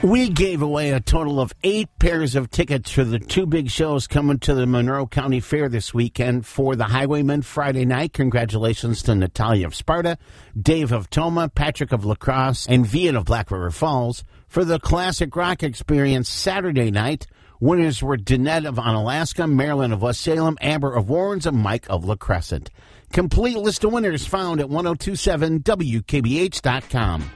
We gave away a total of 8 pairs of tickets for the 2 big shows coming to the Monroe County Fair this weekend. For the Highwaymen Friday night, congratulations to Natalia of Sparta, Dave of Toma, Patrick of La Crosse, and Vian of Black River Falls. For the Classic Rock Experience Saturday night, winners were Danette of Onalaska, Marilyn of West Salem, Amber of Warrens, and Mike of La Crescent. Complete list of winners found at 1027wkbh.com.